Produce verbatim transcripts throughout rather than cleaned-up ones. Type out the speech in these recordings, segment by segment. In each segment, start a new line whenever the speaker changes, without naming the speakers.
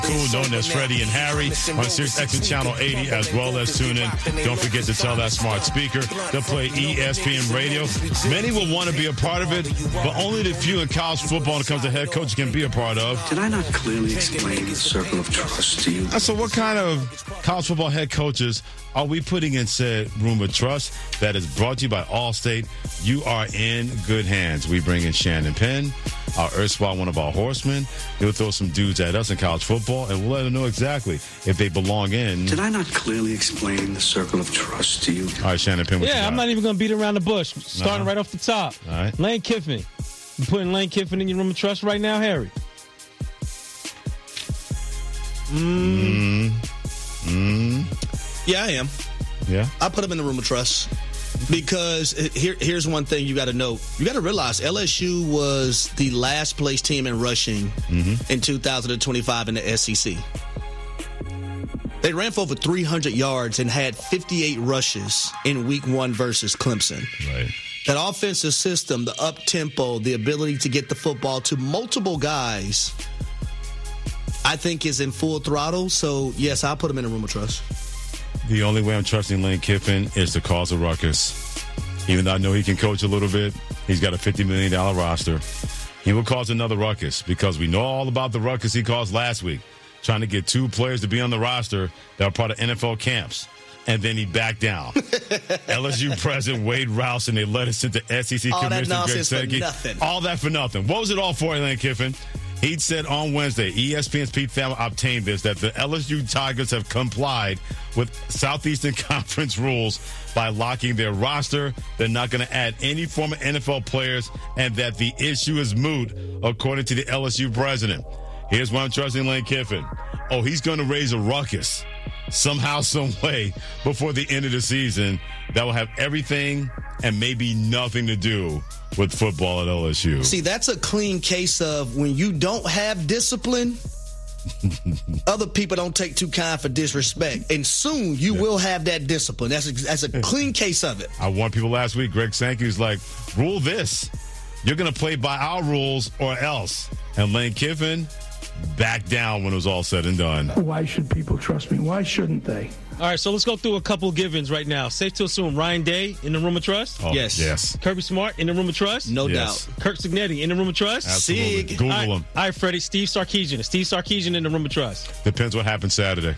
Cool, known as Freddie and Harry on Sirius X M Channel eighty, as well as tune in. Don't forget to tell that smart speaker to play E S P N Radio. Many will want to be a part of it, but only the few in college football when it comes to head coach can be a part of.
Did I not clearly explain the circle of trust to you?
So what kind of college football head coaches are we putting in said room of trust? That is brought to you by Allstate. You are in good hands. We bring in Shannon Penn, our erstwhile one of our horsemen. He'll throw some dudes at us in college football, and we'll let them know exactly if they belong in.
Did I not clearly explain the circle of trust to you?
All right, Shannon Penn, what you
Yeah,
got?
I'm not even going to beat around the bush. Starting
Uh-huh.
right off the top.
All right.
Lane Kiffin. You putting Lane Kiffin in your room of trust right now, Harry?
Mm. Mm.
Yeah, I am.
Yeah.
I put him in the room of trust because here, here's one thing you got to know. You got to realize L S U was the last place team in rushing
mm-hmm.
in two thousand twenty-five in the S E C. They ran for over three hundred yards and had fifty-eight rushes in week one versus Clemson.
Right.
That offensive system, the up-tempo, the ability to get the football to multiple guys, I think is in full throttle. So, yes, I'll put him in a room of trust.
The only way I'm trusting Lane Kiffin is to cause a ruckus. Even though I know he can coach a little bit, he's got a fifty million dollars roster. He will cause another ruckus because we know all about the ruckus he caused last week, trying to get two players to be on the roster that are part of N F L camps. And then he backed down. L S U president Wade Rouse, and they let us into S E C
all
Commissioner
that
Greg
nonsense
Sankey.
for nothing.
All that for nothing. What was it all for, Lane Kiffin? He said on Wednesday, E S P N's Pete Thamel obtained this, that the L S U Tigers have complied with Southeastern Conference rules by locking their roster. They're not going to add any former N F L players, and that the issue is moot, according to the L S U president. Here's why I'm trusting Lane Kiffin. Oh, he's going to raise a ruckus somehow, some way before the end of the season that will have everything and maybe nothing to do with football at L S U.
See, that's a clean case of when you don't have discipline, other people don't take too kind for disrespect. And soon you yeah. will have that discipline. That's a, that's a clean case of it.
I warned people last week. Greg Sankey was like, rule this. You're going to play by our rules or else. And Lane Kiffin back down when it was all said and done.
Why should people trust me? Why shouldn't they?
All right, so let's go through a couple givens right now. Safe to assume Ryan Day in the room of trust?
Oh,
yes.
Yes.
Kirby Smart in the room of trust?
No
yes.
doubt.
Kirk Cignetti in the room of trust?
Absolutely.
Sig.
Google
all right,
him.
All right, Freddie. Steve Sarkisian. Steve Sarkisian in the room of trust?
Depends what happens Saturday.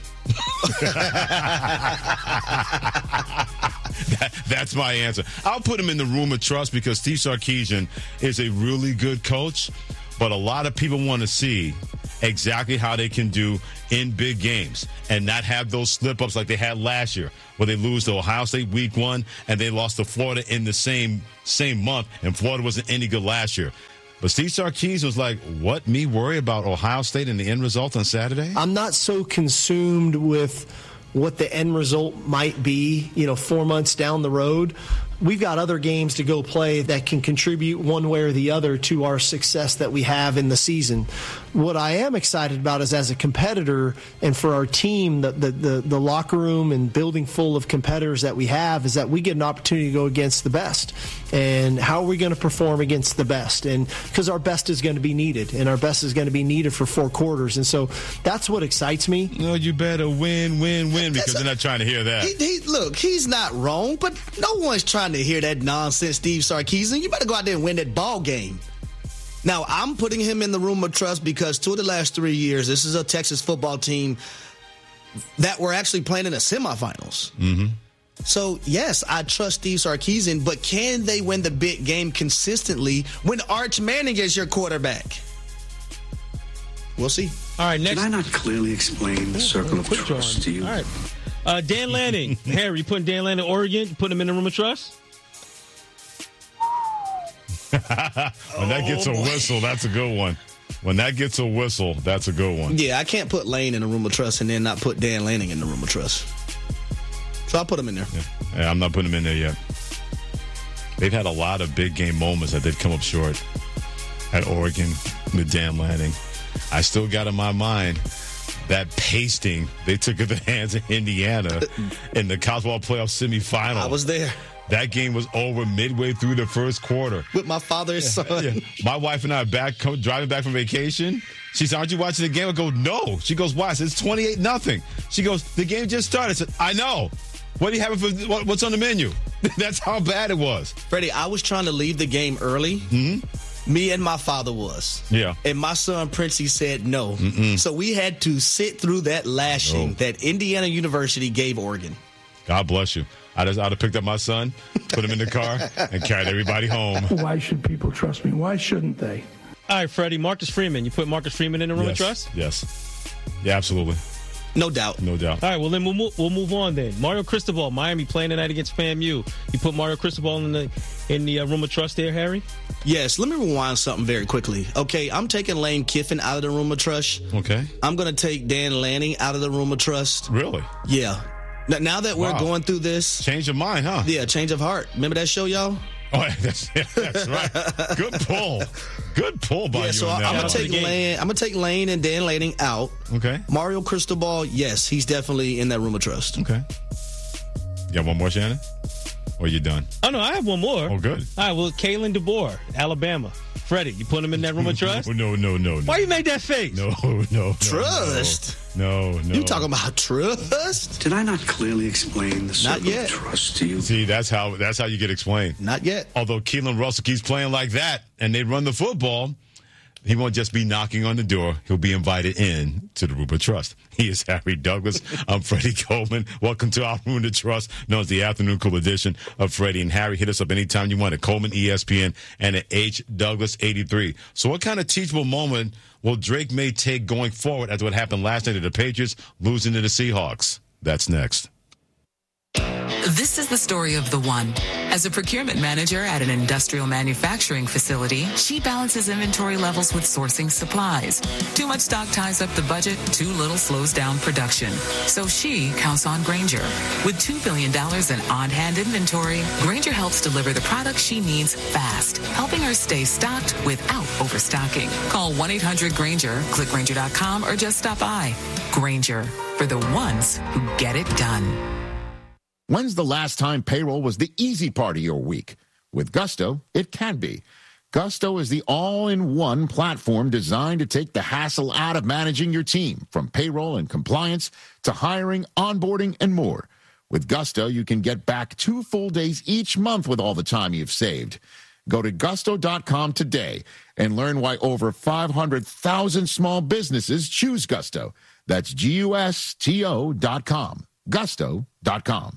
that, that's my answer. I'll put him in the room of trust because Steve Sarkisian is a really good coach, but a lot of people want to see exactly how they can do in big games and not have those slip-ups like they had last year where they lose to Ohio State week one and they lost to Florida in the same same month, and Florida wasn't any good last year. But Steve Sarkisian was like, what, me worry about Ohio State and the end result on Saturday?
I'm not so consumed with what the end result might be, you know, four months down the road. We've got other games to go play that can contribute one way or the other to our success that we have in the season. What I am excited about is as a competitor and for our team, the, the, the, the locker room and building full of competitors that we have is that we get an opportunity to go against the best. And how are we going to perform against the best? And because our best is going to be needed, and our best is going to be needed for four quarters. And so that's what excites me.
No, you better win, win, win, because they're not trying to hear that.
He, he, look, he's not wrong, but no one's trying to hear that nonsense, Steve Sarkisian. You better go out there and win that ball game. Now, I'm putting him in the room of trust because two of the last three years, this is a Texas football team that were actually playing in the semifinals.
Mm-hmm.
So, yes, I trust Steve Sarkisian, but can they win the big game consistently when Arch Manning is your quarterback? We'll see.
All right, next.
Did I not clearly explain the circle of trust to you?
All right. Uh, Dan Lanning. Harry, you putting Dan Lanning, Oregon, you putting him in the room of trust?
When that gets a whistle, that's a good one. When that gets a whistle, that's a good one.
Yeah, I can't put Lane in the room of trust and then not put Dan Lanning in the room of trust. So I'll put him in there.
Yeah. Yeah, I'm not putting him in there yet. They've had a lot of big game moments that they've come up short at Oregon with Dan Lanning. I still got in my mind that pasting they took at the hands of Indiana in the college ball playoff semifinal.
I was there.
That game was over midway through the first quarter.
With my father's son.
Yeah. My wife and I are back, come, driving back from vacation. She said, aren't you watching the game? I go, no. She goes, why? I said, it's twenty-eight nothing. She goes, the game just started. I said, I know. What do you have for, what, what's on the menu? That's how bad it was.
Freddie, I was trying to leave the game early.
Mm-hmm.
Me and my father was.
Yeah.
And my son, Princey, said no.
Mm-mm.
So we had to sit through that lashing
No.
that Indiana University gave Oregon.
God bless you. I just, I'd have picked up my son, put him in the car, and carried everybody home.
Why should people trust me? Why shouldn't they?
All right, Freddie, Marcus Freeman. You put Marcus Freeman in the room
yes.
of trust?
Yes. Yeah, absolutely.
No doubt.
No doubt.
All right, well, then we'll move, we'll move on then. Mario Cristobal, Miami playing tonight against FAMU. You put Mario Cristobal in the in the uh, room of trust there, Harry?
Yes, let me rewind something very quickly. Okay, I'm taking Lane Kiffin out of the room of trust.
Okay.
I'm going to take Dan Lanning out of the room of trust.
Really?
Yeah. Now, now that we're
Wow.
going through this.
Change your mind, huh?
Yeah, change of heart. Remember that show, y'all?
Oh, yeah, that's, yeah, that's right. Good pull. Good pull by
Yeah,
you.
so
on
I'm
that
gonna
one.
take Lane. I'm gonna take Lane and Dan Lanning out.
Okay.
Mario Cristobal, yes, he's definitely in that room of trust.
Okay. You got one more, Shannon? Or you done?
Oh, no, I have one more.
Oh, good.
All right, well, Kalen DeBoer, Alabama. Freddie, you put him in that room of trust?
No, no, no, no.
Why you made that face?
No, no, no.
Trust?
No, no.
You talking about trust?
Did I not clearly explain the circle
yet.
of trust to you?
See, that's how that's how you get explained.
Not yet.
Although Keelan Russell keeps playing like that and they run the football, he won't just be knocking on the door. He'll be invited in to the room of trust. He is Harry Douglas. I'm Freddie Coleman. Welcome to our room of trust, known as the afternoon cool edition of Freddie and Harry. Hit us up anytime you want at Coleman E S P N and at H Douglas eighty-three. So what kind of teachable moment will Drake May take going forward after what happened last night to the Patriots losing to the Seahawks? That's next.
This is the story of the one. As a procurement manager at an industrial manufacturing facility, she balances inventory levels with sourcing supplies. Too much stock ties up the budget, too little slows down production. So she counts on Grainger. With two billion dollars in on-hand inventory, Grainger helps deliver the products she needs fast, helping her stay stocked without overstocking. Call one eight hundred Grainger, click Grainger dot com, or just stop by. Grainger, for the ones who get it done.
When's the last time payroll was the easy part of your week? With Gusto, it can be. Gusto is the all-in-one platform designed to take the hassle out of managing your team, from payroll and compliance to hiring, onboarding, and more. With Gusto, you can get back two full days each month with all the time you've saved. Go to gusto dot com today and learn why over five hundred thousand small businesses choose Gusto. That's G U S T O dot com. gusto dot com.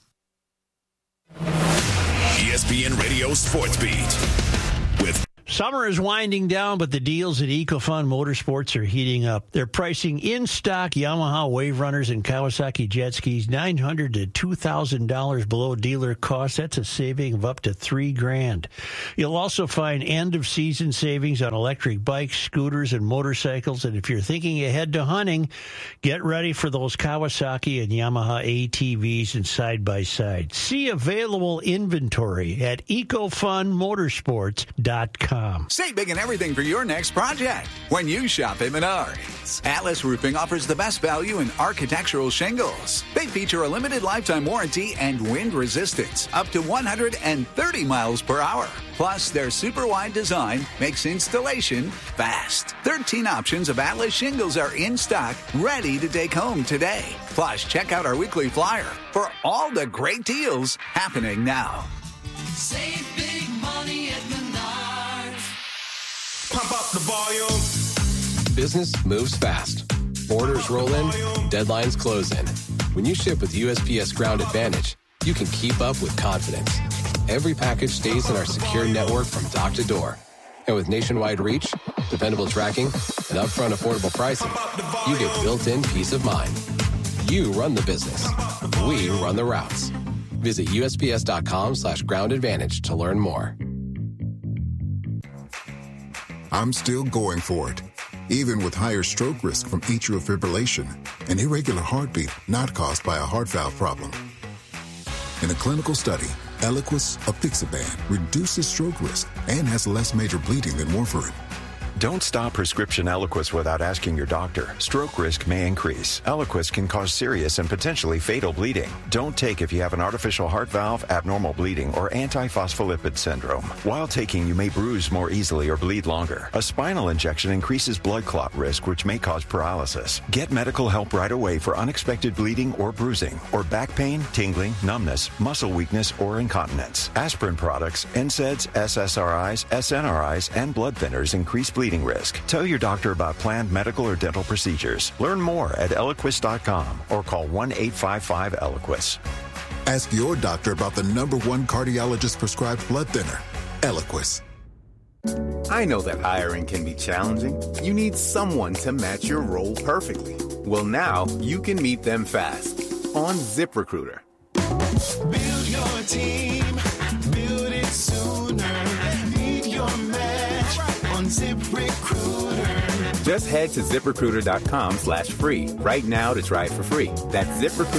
E S P N Radio Sports Beat with
Summer is winding down, but the deals at EcoFun Motorsports are heating up. They're pricing in-stock Yamaha Wave Runners and Kawasaki jet skis nine hundred dollars to two thousand dollars below dealer cost. That's a saving of up to three grand. You'll also find end-of-season savings on electric bikes, scooters, and motorcycles. And if you're thinking ahead to hunting, get ready for those Kawasaki and Yamaha A T Vs and side-by-side. See available inventory at ecofun motorsports dot com.
Save big and everything for your next project when you shop at Menards. Atlas Roofing offers the best value in architectural shingles. They feature a limited lifetime warranty and wind resistance up to one hundred thirty miles per hour. Plus, their super wide design makes installation fast. thirteen options of Atlas shingles are in stock, ready to take home today. Plus, check out our weekly flyer for all the great deals happening now.
Save big money at Menards.
Pump up the volume.
Business moves fast. Orders roll in, deadlines close in. When you ship with U S P S Ground Advantage, you can keep up with confidence. Every package stays in our secure network from dock to door. And with nationwide reach, dependable tracking, and upfront affordable pricing, you get built-in peace of mind. You run the business. We run the routes. Visit U S P S dot com slash ground advantage to learn more.
I'm still going for it, even with higher stroke risk from atrial fibrillation, an irregular heartbeat not caused by a heart valve problem. In a clinical study, Eliquis apixaban reduces stroke risk and has less major bleeding than warfarin.
Don't stop prescription Eliquis without asking your doctor. Stroke risk may increase. Eliquis can cause serious and potentially fatal bleeding. Don't take if you have an artificial heart valve, abnormal bleeding, or antiphospholipid syndrome. While taking, you may bruise more easily or bleed longer. A spinal injection increases blood clot risk, which may cause paralysis. Get medical help right away for unexpected bleeding or bruising, or back pain, tingling, numbness, muscle weakness, or incontinence. Aspirin products, N SAIDs, S S R Is, S N R Is, and blood thinners increase bleeding risk. Tell your doctor about planned medical or dental procedures. Learn more at Eliquis dot com or call one eight five five Eliquis.
Ask your doctor about the number one cardiologist prescribed blood thinner, Eliquis.
I know that hiring can be challenging. You need someone to match your role perfectly. Well, now you can meet them fast on ZipRecruiter.
Build your team, build it sooner. Meet your match on ZipRecruiter.
Just head to ZipRecruiter dot com slash free right now to try it for free. That's ZipRecruiter.